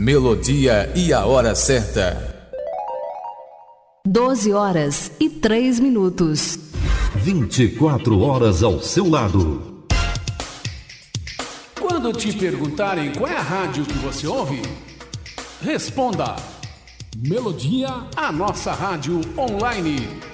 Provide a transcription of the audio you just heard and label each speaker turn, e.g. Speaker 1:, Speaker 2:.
Speaker 1: Melodia e a hora certa.
Speaker 2: 12h03.
Speaker 3: 24 horas ao seu lado.
Speaker 4: Quando te perguntarem qual é a rádio que você ouve, responda: Melodia, a nossa rádio online.